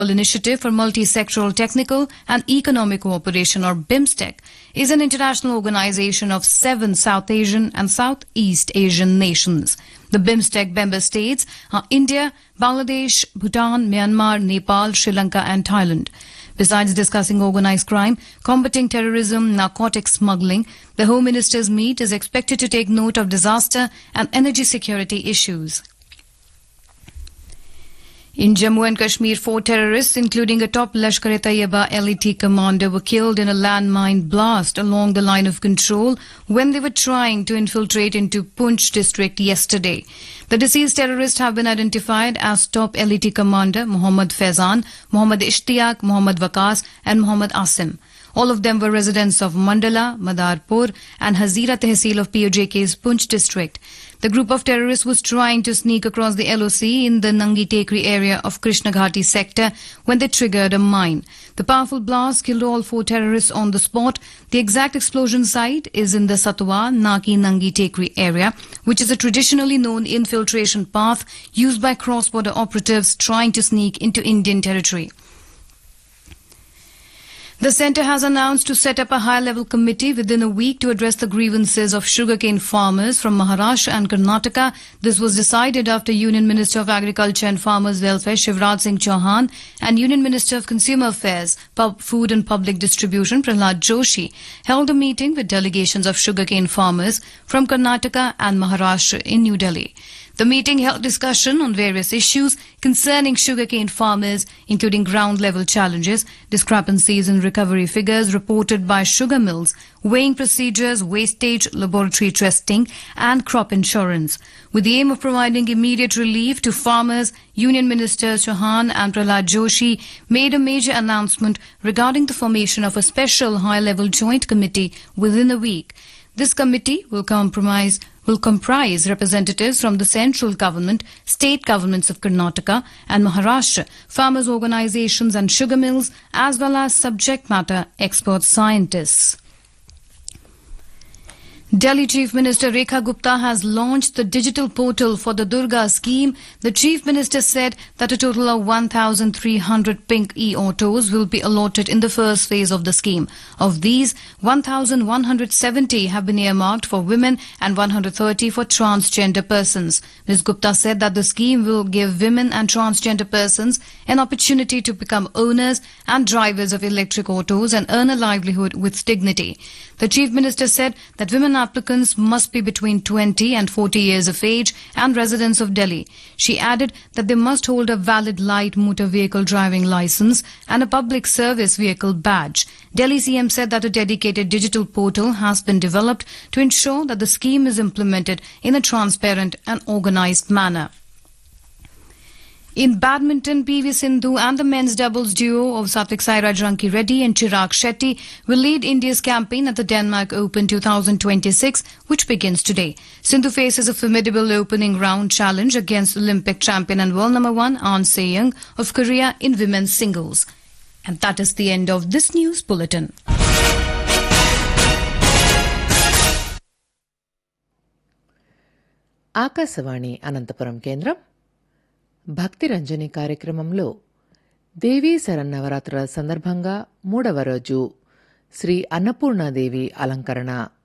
Initiative for Multi-Sectoral Technical and Economic Cooperation, or BIMSTEC, is an international organization of 7 South Asian and Southeast Asian nations. The BIMSTEC member states are India, Bangladesh, Bhutan, Myanmar, Nepal, Sri Lanka and Thailand. Besides discussing organized crime, combating terrorism, narcotics smuggling, the Home Ministers' meet is expected to take note of disaster and energy security issues. In Jammu and Kashmir, 4 terrorists, including a top Lashkar-e-Taiba LET commander, were killed in a landmine blast along the line of control when they were trying to infiltrate into Poonch district yesterday. The deceased terrorists have been identified as top LET commander Mohammad Faizan, Mohammad Ishtiaq, Mohammad Waqas and Mohammad Asim. All of them were residents of Mandala, Madarpur and Hazira Tehsil of POJK's Poonch district. The group of terrorists was trying to sneak across the LOC in the Nangi Tekri area of Krishna Ghati sector when they triggered a mine. The powerful blast killed all 4 terrorists on the spot. The exact explosion site is in the Satwa Naki Nangi Tekri area, which is a traditionally known infiltration path used by cross-border operatives trying to sneak into Indian territory. The centre has announced to set up a high-level committee within a week to address the grievances of sugarcane farmers from Maharashtra and Karnataka. This was decided after Union Minister of Agriculture and Farmers Welfare Shivraj Singh Chauhan and Union Minister of Consumer Affairs, Food and Public Distribution Prahlad Joshi held a meeting with delegations of sugarcane farmers from Karnataka and Maharashtra in New Delhi. The meeting held discussion on various issues concerning sugarcane farmers, including ground-level challenges, discrepancies in recovery figures reported by sugar mills, weighing procedures, wastage, laboratory testing, and crop insurance. With the aim of providing immediate relief to farmers, Union Ministers Chauhan and Prahlad Joshi made a major announcement regarding the formation of a special high-level joint committee within a week. This committee will comprise representatives from the central government, state governments of Karnataka and Maharashtra, farmers' organizations and sugar mills, as well as subject matter expert scientists. Delhi Chief Minister Rekha Gupta has launched the digital portal for the Durga scheme. The Chief Minister said that a total of 1,300 pink e-autos will be allotted in the first phase of the scheme. Of these, 1,170 have been earmarked for women and 130 for transgender persons. Ms. Gupta said that the scheme will give women and transgender persons an opportunity to become owners and drivers of electric autos and earn a livelihood with dignity. The Chief Minister said that women applicants must be between 20 and 40 years of age and residents of Delhi. She added that they must hold a valid light motor vehicle driving license and a public service vehicle badge. Delhi CM said that a dedicated digital portal has been developed to ensure that the scheme is implemented in a transparent and organized manner. In badminton, PV Sindhu and the men's doubles duo of Satvik Sairaj Ranki Reddy and Chirag Shetty will lead India's campaign at the Denmark Open 2026, which begins today. Sindhu faces a formidable opening round challenge against Olympic champion and world number 1 Ahn Se-young of Korea in women's singles. And that is the end of this news bulletin. Akashvani Anantapuram కేంద్రం భక్తి రంజని కార్యక్రమంలో దేవీ శరన్నవరాత్రుల సందర్భంగా 3వ రోజు శ్రీ అన్నపూర్ణాదేవి అలంకరణ